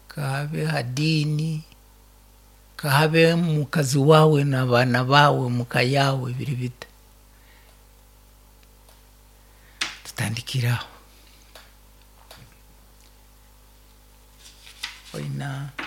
kahabe hadini, kahabe mukazi wawe n'abana bawe muka yawe biri bita tutandikiraho oina